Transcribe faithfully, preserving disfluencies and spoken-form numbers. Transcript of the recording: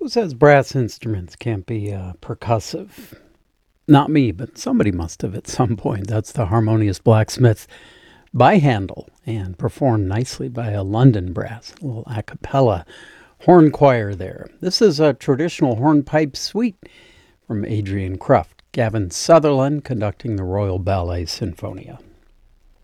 says brass instruments can't be uh, percussive? Not me, but somebody must have at some point. That's the Harmonious Blacksmiths by Handel and performed nicely by a London brass, a little a cappella horn choir there. This is a traditional hornpipe suite from Adrian Kruft. Gavin Sutherland conducting the Royal Ballet Sinfonia.